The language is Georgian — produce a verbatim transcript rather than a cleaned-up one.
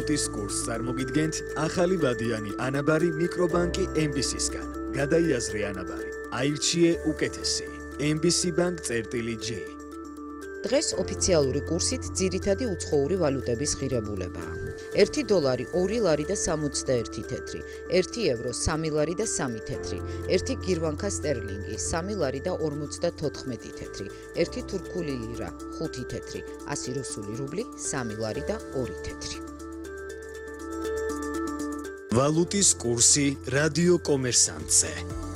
ვალუტის კურსს წარმოგიდგენთ ახალი ვადიანი ანაბარი მიკრობანკი ემ ბი სისგან. გადაიაზრე ანაბარი. აირჩიე უკეთესი. ემ ბი სი Bank წერტილი J. დღეს ოფიციალური კურსით ძირითადი უცხოური ვალუტების ღირებულებაა. ერთი დოლარი ორი ლარი და სამოცდაერთი თეთრი, ერთი ევრო სამი ლარი და სამი თეთრი, ერთი გირვანქა სტერლინგი სამი ლარი და ორმოცდათოთხმეტი თეთრი, ერთი თურქული ლირა ხუთი თეთრი, ასი რუსული რუბლი სამი ლარი და ორი თეთრი. ვალუტის კურსი რადიო კომერსანტზე.